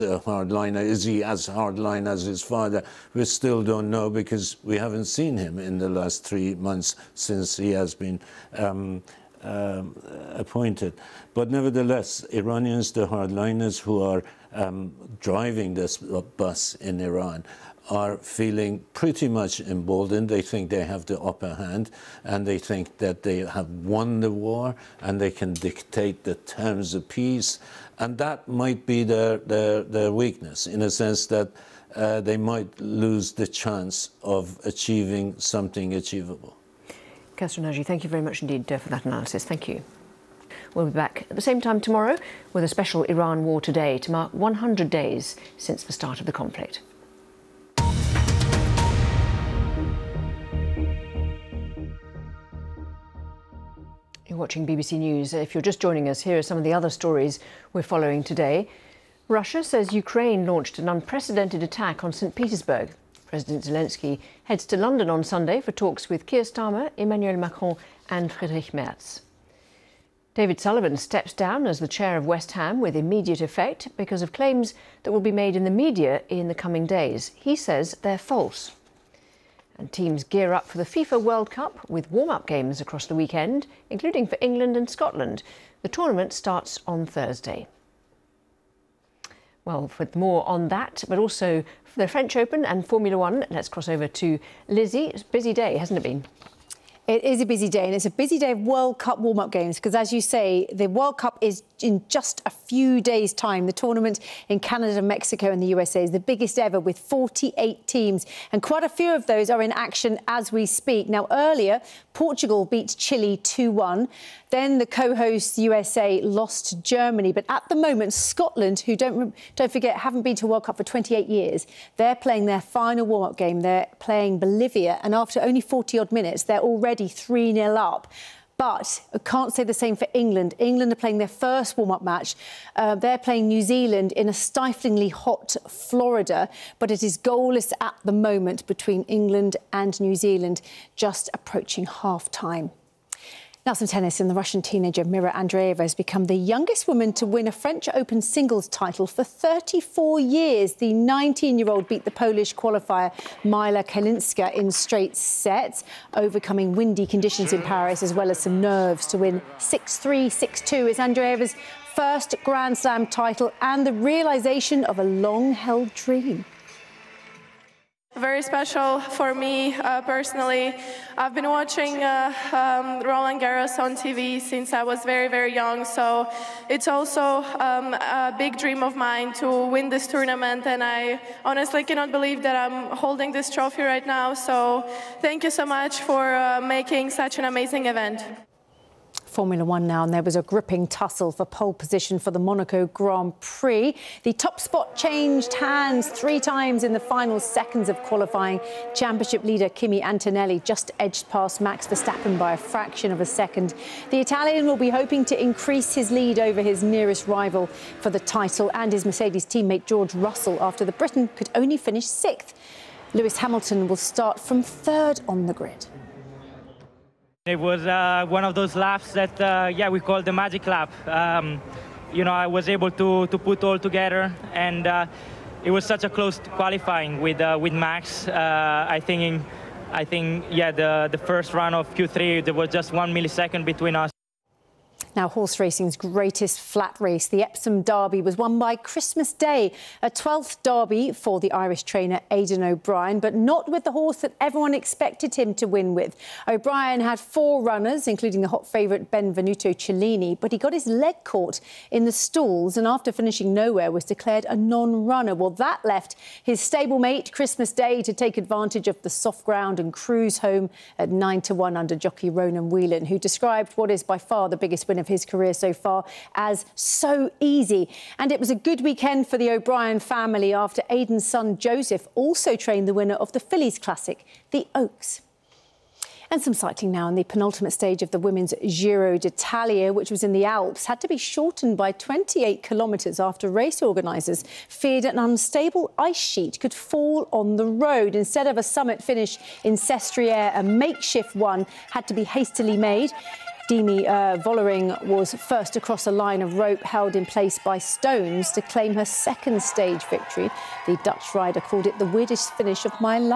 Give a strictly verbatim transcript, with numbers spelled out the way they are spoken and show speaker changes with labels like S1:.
S1: a hardliner. Is he as hardline as his father? We still don't know because we haven't seen him in the last three months since he has been um, um, appointed. But nevertheless, Iranians, the hardliners who are um, driving this bus in Iran, are feeling pretty much emboldened. They think they have the upper hand, and they think that they have won the war and they can dictate the terms of peace. And that might be their, their, their weakness, in a sense that uh, they might lose the chance of achieving something achievable.
S2: Kawsar Naji, thank you very much indeed uh, for that analysis. Thank you. We'll be back at the same time tomorrow with a special Iran War Today to mark one hundred days since the start of the conflict. You're watching B B C News. If you're just joining us, here are some of the other stories we're following today. Russia says Ukraine launched an unprecedented attack on Saint Petersburg. President Zelensky heads to London on Sunday for talks with Keir Starmer, Emmanuel Macron and Friedrich Merz. David Sullivan steps down as the chair of West Ham with immediate effect because of claims that will be made in the media in the coming days. He says they're false. And teams gear up for the FIFA World Cup with warm-up games across the weekend, including for England and Scotland. The tournament starts on Thursday. Well, with more on that, but also for the French Open and Formula One, let's cross over to Lizzie. It's a busy day, hasn't it been?
S3: It is a busy day, and it's a busy day of World Cup warm-up games because, as you say, the World Cup is in just a few days' time. The tournament in Canada, Mexico and the U S A is the biggest ever with forty-eight teams, and quite a few of those are in action as we speak. Now, earlier, Portugal beat Chile two one. Then the co-hosts U S A lost to Germany. But at the moment, Scotland, who don't, don't forget, haven't been to a World Cup for twenty-eight years, they're playing their final warm-up game. They're playing Bolivia, and after only forty-odd minutes, they're already three nil up. But I can't say the same for England. England are playing their first warm-up match. Uh, they're playing New Zealand in a stiflingly hot Florida, but it is goalless at the moment between England and New Zealand, just approaching half-time. Now some tennis, and the Russian teenager Mira Andreeva has become the youngest woman to win a French Open singles title for thirty-four years. The nineteen-year-old beat the Polish qualifier Mila Kalinska in straight sets, overcoming windy conditions in Paris as well as some nerves to win six three, six two. It's Andreeva's first Grand Slam title and the realisation of a long-held dream.
S4: Very special for me uh, personally. I've been watching uh, um, Roland Garros on T V since I was very, very young. So it's also um, a big dream of mine to win this tournament. And I honestly cannot believe that I'm holding this trophy right now. So thank you so much for uh, making such an amazing event.
S3: Formula One now, and there was a gripping tussle for pole position for the Monaco Grand Prix. The top spot changed hands three times in the final seconds of qualifying. Championship leader Kimi Antonelli just edged past Max Verstappen by a fraction of a second. The Italian will be hoping to increase his lead over his nearest rival for the title and his Mercedes teammate George Russell after the Briton could only finish sixth. Lewis Hamilton will start from third on the grid.
S5: It was uh, one of those laps that, uh, yeah, we call the magic lap. Um, you know, I was able to, to put all together, and uh, it was such a close qualifying with uh, with Max. Uh, I think, in, I think, yeah, the the first run of Q three, there was just one millisecond between us.
S3: Now, horse racing's greatest flat race, the Epsom Derby, was won by Christmas Day, a twelfth Derby for the Irish trainer Aidan O'Brien, but not with the horse that everyone expected him to win with. O'Brien had four runners, including the hot favourite Benvenuto Cellini, but he got his leg caught in the stalls and after finishing nowhere was declared a non-runner. Well, that left his stablemate Christmas Day to take advantage of the soft ground and cruise home at nine to one under jockey Ronan Whelan, who described what is by far the biggest win of his career so far as so easy. And it was a good weekend for the O'Brien family after Aidan's son Joseph also trained the winner of the Fillies Classic, the Oaks. And some cycling now, in the penultimate stage of the women's Giro d'Italia, which was in the Alps, had to be shortened by twenty-eight kilometres after race organisers feared an unstable ice sheet could fall on the road. Instead of a summit finish in Sestriere, a makeshift one had to be hastily made. Demi uh, Vollering was first across a line of rope held in place by stones to claim her second stage victory. The Dutch rider called it the weirdest finish of my life.